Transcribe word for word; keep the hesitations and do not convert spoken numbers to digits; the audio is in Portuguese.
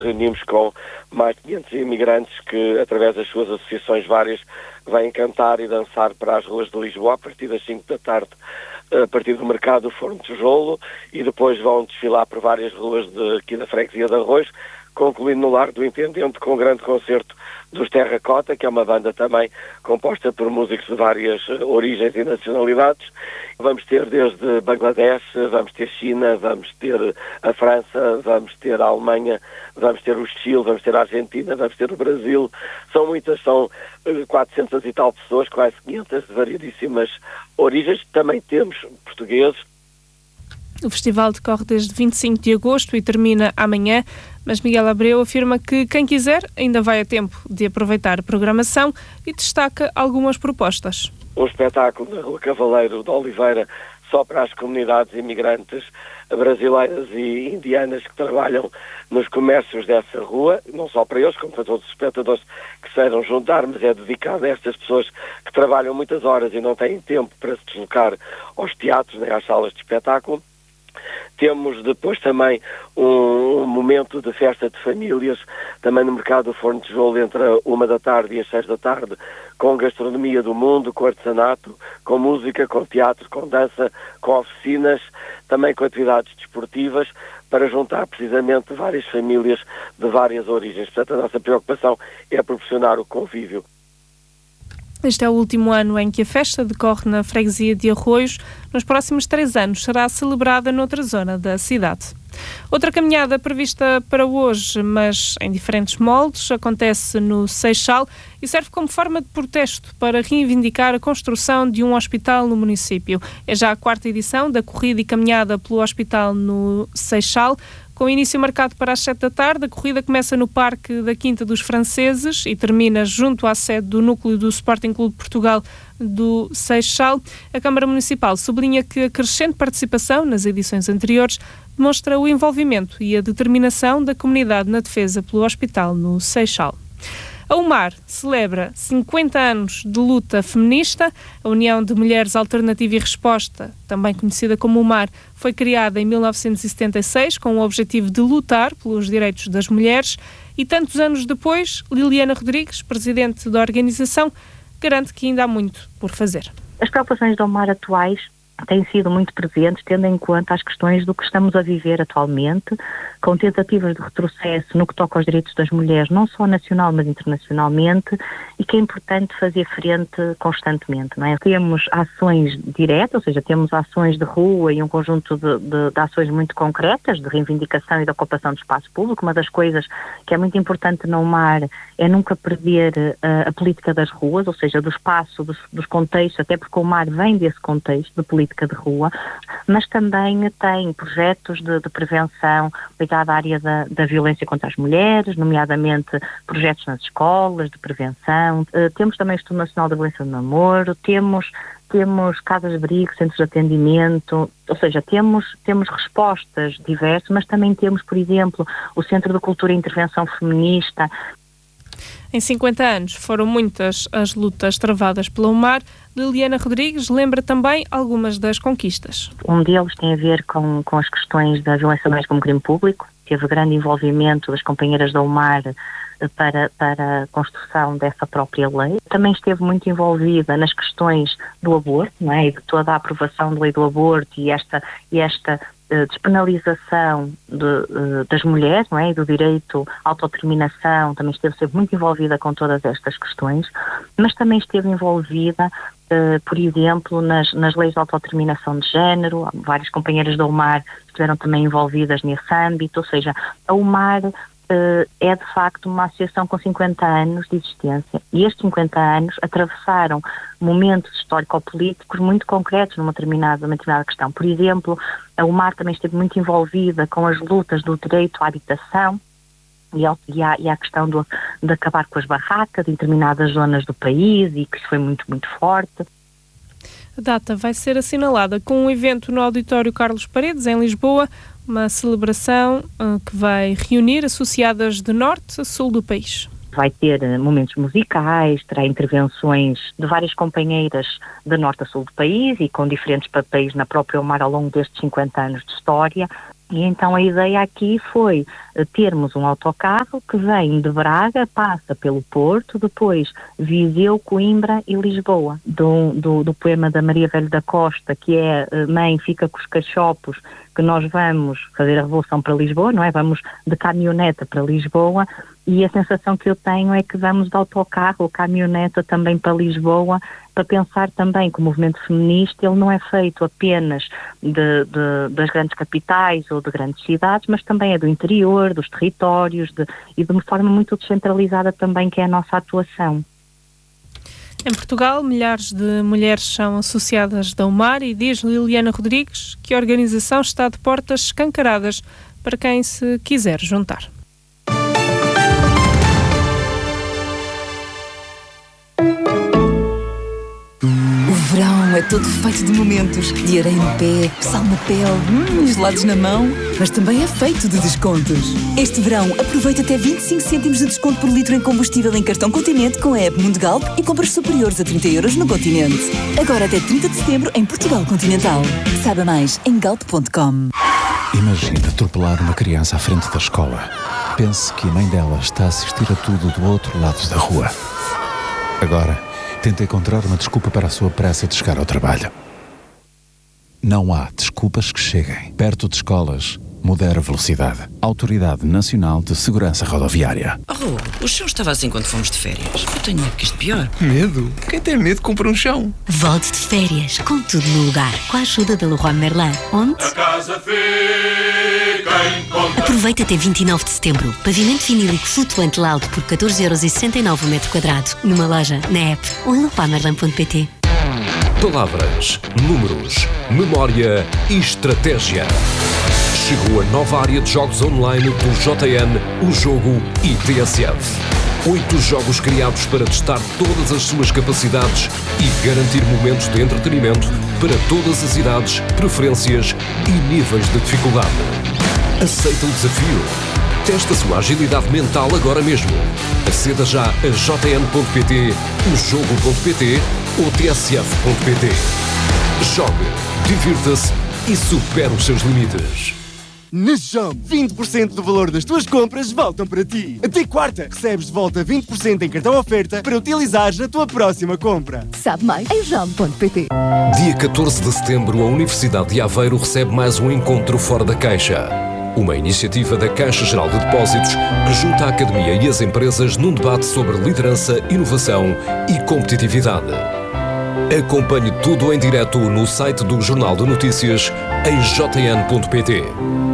Reunimos com mais de quinhentos imigrantes que, através das suas associações várias, vêm cantar e dançar para as ruas de Lisboa a partir das cinco da tarde, a partir do mercado do Forno de Tijolo, e depois vão desfilar por várias ruas de, aqui da freguesia de Arroios, concluindo no Largo do Intendente com um grande concerto dos Terracota, que é uma banda também composta por músicos de várias origens e nacionalidades. Vamos ter desde Bangladesh, vamos ter China, vamos ter a França, vamos ter a Alemanha, vamos ter o Chile, vamos ter a Argentina, vamos ter o Brasil. São muitas, são quatrocentas e tal pessoas, quase quinhentas, de variedíssimas origens. Também temos portugueses. O festival decorre desde vinte e cinco de agosto e termina amanhã, mas Miguel Abreu afirma que quem quiser ainda vai a tempo de aproveitar a programação e destaca algumas propostas. Um espetáculo na Rua Cavaleiro de Oliveira só para as comunidades imigrantes brasileiras e indianas que trabalham nos comércios dessa rua, não só para eles, como para todos os espectadores que queiram juntar, mas é dedicado a estas pessoas que trabalham muitas horas e não têm tempo para se deslocar aos teatros nem às salas de espetáculo. Temos depois também um, um momento de festa de famílias, também no mercado do Forno de Tijolo, entre a uma da tarde e as seis da tarde, com gastronomia do mundo, com artesanato, com música, com teatro, com dança, com oficinas, também com atividades desportivas, para juntar precisamente várias famílias de várias origens. Portanto, a nossa preocupação é proporcionar o convívio. Este é o último ano em que a festa decorre na freguesia de Arroios. Nos próximos três anos será celebrada noutra zona da cidade. Outra caminhada prevista para hoje, mas em diferentes moldes, acontece no Seixal e serve como forma de protesto para reivindicar a construção de um hospital no município. É já a quarta edição da corrida e caminhada pelo hospital no Seixal. Com início marcado para as sete da tarde, a corrida começa no Parque da Quinta dos Franceses e termina junto à sede do núcleo do Sporting Clube de Portugal do Seixal. A Câmara Municipal sublinha que a crescente participação nas edições anteriores demonstra o envolvimento e a determinação da comunidade na defesa pelo hospital no Seixal. A UMAR celebra cinquenta anos de luta feminista. A União de Mulheres Alternativa e Resposta, também conhecida como UMAR, foi criada em mil novecentos e setenta e seis com o objetivo de lutar pelos direitos das mulheres e tantos anos depois, Liliana Rodrigues, presidente da organização, garante que ainda há muito por fazer. As preocupações da UMAR atuais têm sido muito presentes, tendo em conta as questões do que estamos a viver atualmente, com tentativas de retrocesso no que toca aos direitos das mulheres, não só nacional, mas internacionalmente, e que é importante fazer frente constantemente, não é? Temos ações diretas, ou seja, temos ações de rua e um conjunto de, de, de ações muito concretas, de reivindicação e de ocupação do espaço público. Uma das coisas que é muito importante na UMAR é nunca perder uh, a política das ruas, ou seja, do espaço, dos, dos contextos, até porque a UMAR vem desse contexto de política de rua, mas também tem projetos de, de prevenção ligados à área da, da violência contra as mulheres, nomeadamente projetos nas escolas de prevenção. Uh, temos também o Estudo Nacional da Violência do Namoro, temos temos casas de abrigo, centros de atendimento, ou seja, temos, temos respostas diversas, mas também temos, por exemplo, o Centro de Cultura e Intervenção Feminista. Em cinquenta anos foram muitas as lutas travadas pela UMAR. Liliana Rodrigues lembra também algumas das conquistas. Um deles tem a ver com, com as questões da violência doméstica como crime público. Teve grande envolvimento das companheiras da UMAR para, para a construção dessa própria lei. Também esteve muito envolvida nas questões do aborto, não é? E de toda a aprovação da lei do aborto e esta, e esta despenalização de, uh, das mulheres, não é? E do direito à autodeterminação. Também esteve sempre muito envolvida com todas estas questões, mas também esteve envolvida, uh, por exemplo, nas, nas leis de autodeterminação de género. Várias companheiras da UMAR estiveram também envolvidas nesse âmbito, ou seja, a UMAR uh, é de facto uma associação com cinquenta anos de existência, e estes cinquenta anos atravessaram momentos histórico-políticos muito concretos numa determinada, numa determinada questão. Por exemplo, a UMAR também esteve muito envolvida com as lutas do direito à habitação e, ao, e, à, e à questão do, de acabar com as barracas em determinadas zonas do país, e que isso foi muito, muito forte. A data vai ser assinalada com um evento no Auditório Carlos Paredes, em Lisboa, uma celebração uh, que vai reunir associadas de norte a sul do país. Vai ter momentos musicais, terá intervenções de várias companheiras de norte a sul do país e com diferentes papéis na própria UMAR ao longo destes cinquenta anos de história. E então a ideia aqui foi termos um autocarro que vem de Braga, passa pelo Porto, depois Viseu, Coimbra e Lisboa. Do, do, do poema da Maria Velho da Costa, que é Mãe, fica com os cachopos, que nós vamos fazer a revolução para Lisboa, não é? Vamos de caminhoneta para Lisboa, e a sensação que eu tenho é que vamos de autocarro ou caminhoneta também para Lisboa, para pensar também que o movimento feminista ele não é feito apenas de, de, das grandes capitais ou de grandes cidades, mas também é do interior, dos territórios, de, e de uma forma muito descentralizada também, que é a nossa atuação. Em Portugal, milhares de mulheres são associadas da UMAR e diz Liliana Rodrigues que a organização está de portas escancaradas para quem se quiser juntar. O verão é todo feito de momentos, de areia no pé, sal na pele, hum, gelados na mão, mas também é feito de descontos. Este verão, aproveita até vinte e cinco cêntimos de desconto por litro em combustível em cartão Continente com a app Mundegalp e compras superiores a trinta euros no Continente. Agora até trinta de setembro em Portugal Continental. Saiba mais em galp ponto com. Imagina atropelar uma criança à frente da escola. Pense que a mãe dela está a assistir a tudo do outro lado da rua. Agora, tenta encontrar uma desculpa para a sua pressa de chegar ao trabalho. Não há desculpas que cheguem. Perto de escolas, modera a velocidade. Autoridade Nacional de Segurança Rodoviária. Oh, o chão estava assim quando fomos de férias. Eu tenho medo que isto pior. Medo? Quem tem medo compra um chão. Volte de férias, com tudo no lugar, com a ajuda da Leroy Merlin. Onde? A casa fica em conta. Aproveita até vinte e nove de setembro. Pavimento vinílico flutuante Laude por catorze euros e sessenta e nove o metro quadrado. Numa loja, na app ou em leroy merlin ponto pt. Palavras, números, memória e estratégia. Chegou a nova área de jogos online do J N, o Jogo e T S F. Oito jogos criados para testar todas as suas capacidades e garantir momentos de entretenimento para todas as idades, preferências e níveis de dificuldade. Aceita o desafio? Testa a sua agilidade mental agora mesmo. Aceda já a j n ponto p t, o jogo ponto p t ou t s f ponto p t. Jogue, divirta-se e supere os seus limites. Na Jump, vinte por cento do valor das tuas compras voltam para ti. Até quarta, recebes de volta vinte por cento em cartão oferta para utilizares na tua próxima compra. Sabe mais em jump ponto p t. Dia catorze de setembro, a Universidade de Aveiro recebe mais um encontro fora da caixa. Uma iniciativa da Caixa Geral de Depósitos que junta a academia e as empresas num debate sobre liderança, inovação e competitividade. Acompanhe tudo em direto no site do Jornal de Notícias em j n ponto p t.